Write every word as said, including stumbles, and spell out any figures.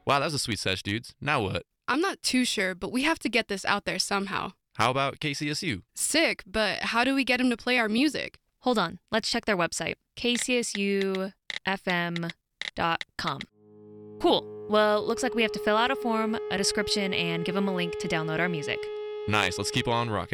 Wow, that was a sweet sesh, dudes. Now what? I'm not too sure, but we have to get this out there somehow. How about K C S U? Sick, but how do we get him to play our music? Hold on, let's check their website, k c s u f m dot com. Cool. Well, looks like we have to fill out a form, a description, and give them a link to download our music. Nice, let's keep on rocking.